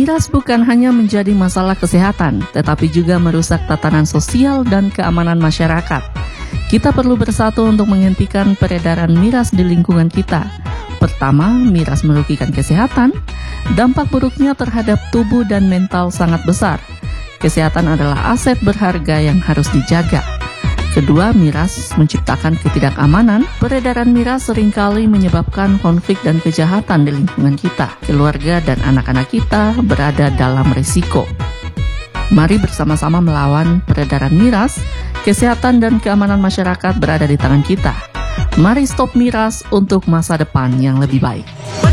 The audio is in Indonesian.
Miras bukan hanya menjadi masalah kesehatan, tetapi juga merusak tatanan sosial dan keamanan masyarakat. Kita perlu bersatu untuk menghentikan peredaran miras di lingkungan kita. Pertama, miras merugikan kesehatan. Dampak buruknya terhadap tubuh dan mental sangat besar. Kesehatan adalah aset berharga yang harus dijaga. Kedua, miras menciptakan ketidakamanan. Peredaran miras seringkali menyebabkan konflik dan kejahatan di lingkungan kita. Keluarga dan anak-anak kita berada dalam risiko. Mari bersama-sama melawan peredaran miras. Kesehatan dan keamanan masyarakat berada di tangan kita. Mari stop miras untuk masa depan yang lebih baik.